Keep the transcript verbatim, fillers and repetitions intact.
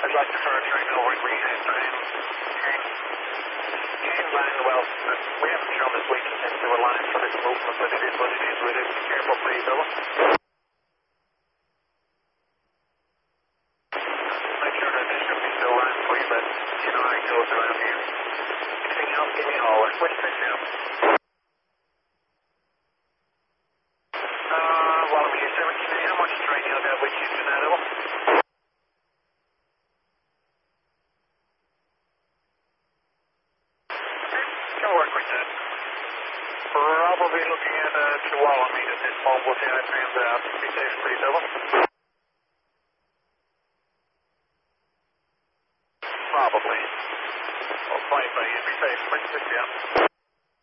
I'd like to start trying over at Greenhouse Time. Game line, well, we haven't shown this weakness into a line for this movement, but it is what it is. We'll be careful, please, over. Make sure that this should be still line for you, but you know how it goes around here. Anything else, give me a holler. Which thing now? Uh, well, we use seventeen. How much training I've got with you tonight, over? Can work with that. Probably looking at uh, Chihuahua meet at this moment. We'll see how it pans out. Be safe, please, over.